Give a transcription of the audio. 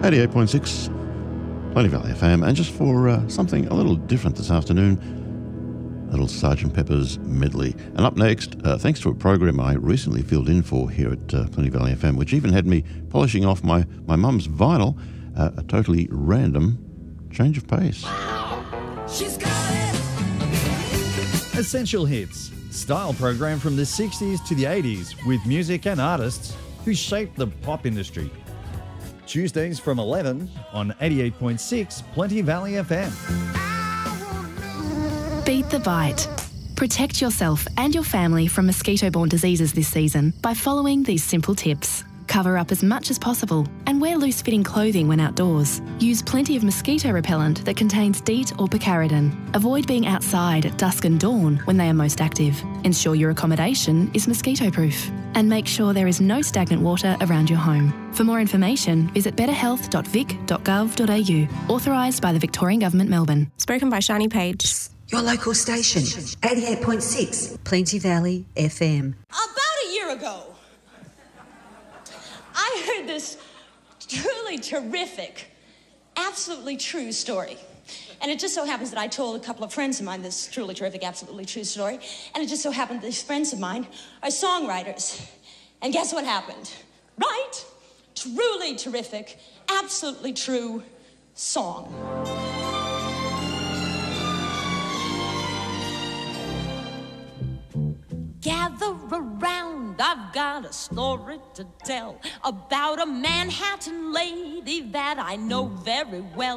88.6 Plenty Valley FM, and just for something a little different this afternoon, a little Sgt. Pepper's medley. And up next, thanks to a program I recently filled in for here at Plenty Valley FM, which even had me polishing off my mum's vinyl, a totally random change of pace. She's got it. Essential Hits, style program from the 60s to the 80s with music and artists who shaped the pop industry. Tuesdays from 11 on 88.6 Plenty Valley FM. Beat the bite. Protect yourself and your family from mosquito-borne diseases this season by following these simple tips. Cover up as much as possible and wear loose-fitting clothing when outdoors. Use plenty of mosquito repellent that contains DEET or picaridin. Avoid being outside at dusk and dawn when they are most active. Ensure your accommodation is mosquito-proof. And make sure there is no stagnant water around your home. For more information, visit betterhealth.vic.gov.au. Authorised by the Victorian Government, Melbourne. Spoken by Shani Page. Your local station, 88.6 Plenty Valley FM. About a year ago, I heard this truly terrific, absolutely true story. And it just so happens that I told a couple of friends of mine this truly terrific, absolutely true story. And it just so happened that these friends of mine are songwriters. And guess what happened? Right? Truly terrific, absolutely true song. Gather around, I've got a story to tell about a Manhattan lady that I know very well.